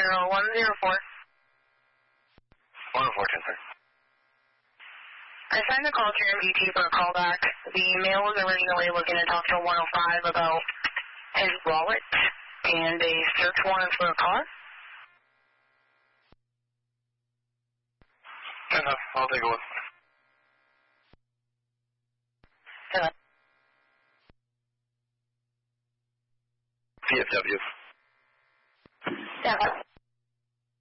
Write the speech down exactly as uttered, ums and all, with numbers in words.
zero one zero four. one oh four, ten, sir. I signed the call to your M V P for a callback. The male was originally looking to talk to one oh five about his wallet and a search warrant for a car. Enough. I'll take a look. Hello. C F W. Yeah.